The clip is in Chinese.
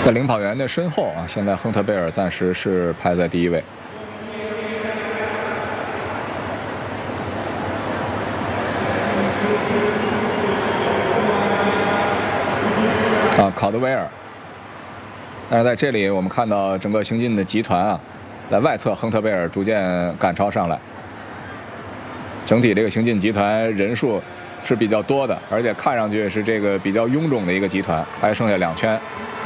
在领跑员的身后啊，现在亨特贝尔暂时是排在第1位。考德威尔。但是在这里，我们看到整个行进的集团啊，在外侧亨特贝尔逐渐赶超上来。整体这个行进集团人数是比较多的，而且看上去是这个比较臃肿的一个集团，还剩下2圈。